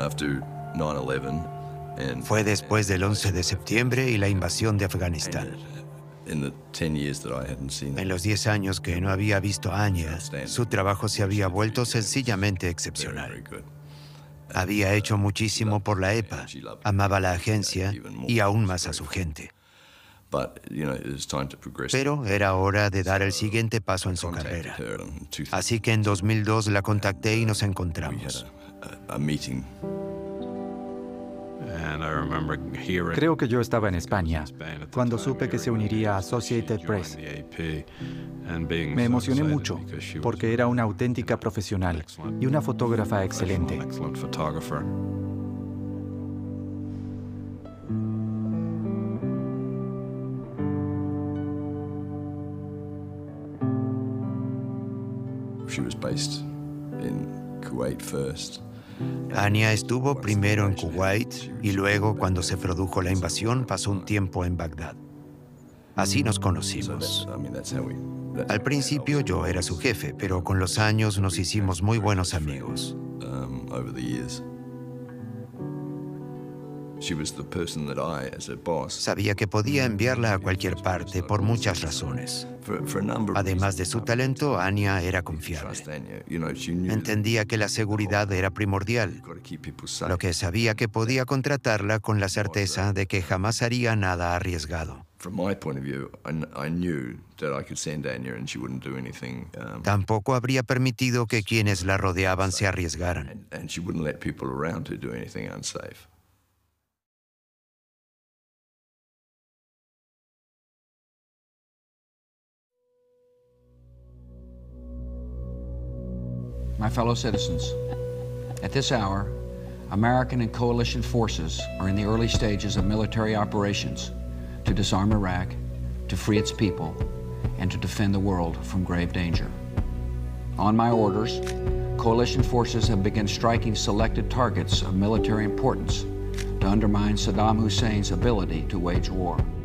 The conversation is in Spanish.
Fue después del 11 de septiembre y la invasión de Afganistán. En los 10 años que no había visto a Anya, su trabajo se había vuelto sencillamente excepcional. Había hecho muchísimo por la EPA, amaba la agencia y aún más a su gente. Pero era hora de dar el siguiente paso en su carrera. Así que en 2002 la contacté y nos encontramos. Creo que yo estaba en España cuando supe que se uniría a Associated Press. Me emocioné mucho porque era una auténtica profesional y una fotógrafa excelente. Anya estuvo primero en Kuwait y luego, cuando se produjo la invasión, pasó un tiempo en Bagdad. Así nos conocimos. Al principio yo era su jefe, pero con los años nos hicimos muy buenos amigos. Sabía que podía enviarla a cualquier parte por muchas razones. Además de su talento, Anya era confiable. Entendía que la seguridad era primordial, lo que sabía que podía contratarla con la certeza de que jamás haría nada arriesgado. Tampoco habría permitido que quienes la rodeaban se arriesgaran. My fellow citizens, at this hour, American and coalition forces are in the early stages of military operations to disarm Iraq, to free its people, and to defend the world from grave danger. On my orders, coalition forces have begun striking selected targets of military importance to undermine Saddam Hussein's ability to wage war.